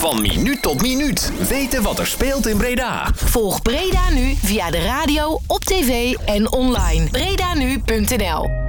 Van minuut tot minuut weten wat er speelt in Breda. Volg Breda Nu via de radio, op tv en online. BredaNu.nl